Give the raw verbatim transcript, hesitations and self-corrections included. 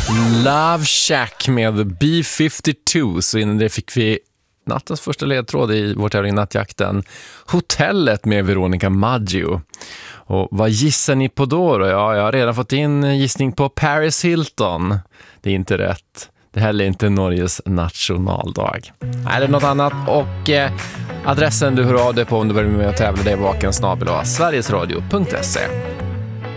Love Shack med B femtiotvå. Så innan det fick vi nattens första ledtråd i vår tävling Nattjakten. Hotellet med Veronica Maggio. Och vad gissar ni på då, då? Ja, jag har redan fått in gissning på Paris Hilton. Det är inte rätt. Det här är inte Norges nationaldag. Nej, det är något annat. Och eh, adressen du hör av dig på om du vill med och tävla, det är vakensnabel-a sverigesradio punkt se.